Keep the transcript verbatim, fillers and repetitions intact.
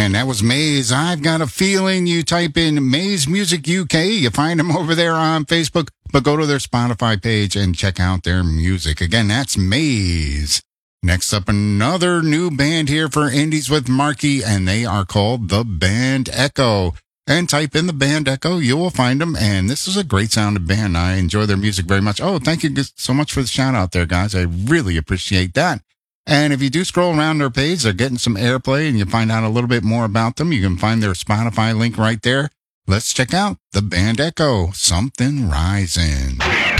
And that was Maze. I've got a feeling. You type in Maze Music U K. You find them over there on Facebook, but go to their Spotify page and check out their music. Again, that's Maze. Next up, another new band here for Indies with Marky, and they are called The Band Echo. And type in The Band Echo, you will find them. And this is a great sounding band. I enjoy their music very much. Oh, thank you so much for the shout out there, guys. I really appreciate that. And if you do scroll around their page, they're getting some airplay and you find out a little bit more about them. You can find their Spotify link right there. Let's check out The Band Echo, Something Rising.